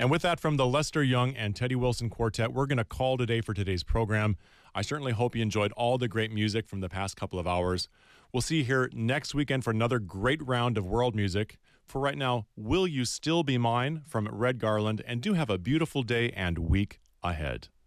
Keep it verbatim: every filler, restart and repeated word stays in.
And with that, from the Lester Young and Teddy Wilson Quartet, we're going to call today for today's program. I certainly hope you enjoyed all the great music from the past couple of hours. We'll see you here next weekend for another great round of world music. For right now, Will You Still Be Mine from Red Garland, and do have a beautiful day and week ahead.